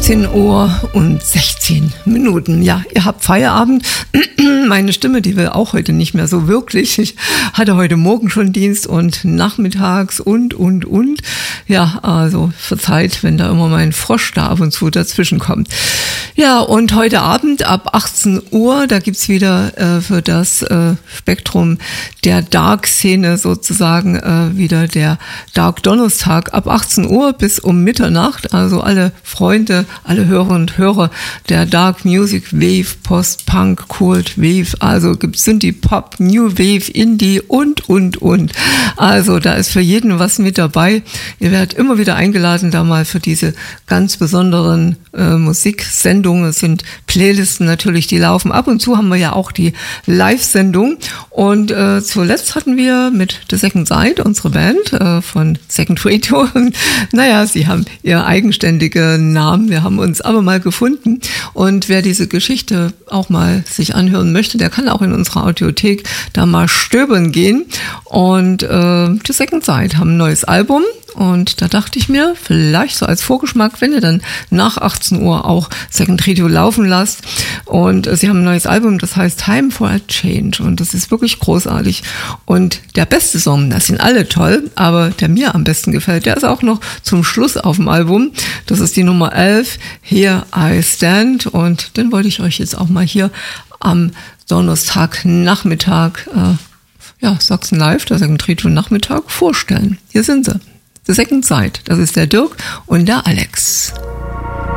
18:16 Uhr. Ja, ihr habt Feierabend. Meine Stimme, die will auch heute nicht mehr so wirklich. Ich hatte heute Morgen schon Dienst und nachmittags und. Ja, also verzeiht, wenn da immer mein Frosch da ab und zu dazwischen kommt. Ja, und heute Abend ab 18 Uhr, da gibt's wieder für das Spektrum der Dark-Szene sozusagen wieder der Dark-Donnerstag ab 18 Uhr bis um Mitternacht. Also alle Freunde, alle Hörer und Hörer der Dark Music, Wave, Post-Punk, Cold Wave, also gibt's Synthie Pop, New Wave, Indie und. Also da ist für jeden was mit dabei. Ihr werdet immer wieder eingeladen, da mal für diese ganz besonderen Musiksendungen. Es sind Playlisten natürlich, die laufen. Ab und zu haben wir ja auch die Live-Sendung. Und zuletzt hatten wir mit The Second Side, unsere Band von Second Radio. Naja, sie haben ihr eigenständigen Namen. Wir haben uns aber mal gefunden. Und wer diese Geschichte auch mal sich anhören möchte, der kann auch in unserer Audiothek da mal stöbern gehen. Und The Second Side haben ein neues Album. Und da dachte ich mir, vielleicht so als Vorgeschmack, wenn ihr dann nach 18 Uhr auch Second Radio laufen lasst. Und sie haben ein neues Album, das heißt Time for a Change. Und das ist wirklich großartig. Und der beste Song, das sind alle toll, aber der mir am besten gefällt, der ist auch noch zum Schluss auf dem Album. Das ist die Nummer 11, Here I Stand. Und den wollte ich euch jetzt auch mal hier am Donnerstagnachmittag, Sachsen Live, der Second Radio Nachmittag, vorstellen. Hier sind sie. The Second Side, das ist der Dirk und der Alex.